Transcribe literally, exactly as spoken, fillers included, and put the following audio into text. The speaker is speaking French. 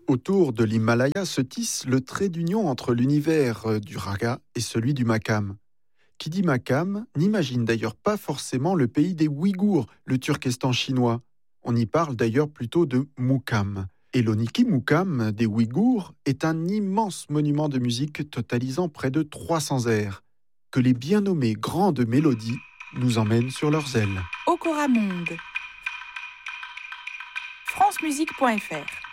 Autour de l'Himalaya se tisse le trait d'union entre l'univers du raga et celui du makam. Qui dit makam n'imagine d'ailleurs pas forcément le pays des Ouïghours, le Turkestan chinois. On y parle d'ailleurs plutôt de mukam. Et l'Oniki Mukam des Ouïghours est un immense monument de musique totalisant près de trois cents airs, que les bien nommées grandes mélodies nous emmènent sur leurs ailes. Okora Monde. francemusique point f r